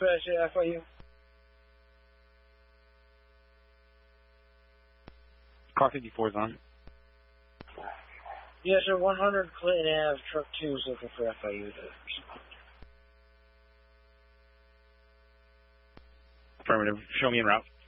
dispatch at FIU. Car 54 is on. Yes, sir, 100 Clinton Ave, truck 2 is looking for FIU. Affirmative. Show me en route.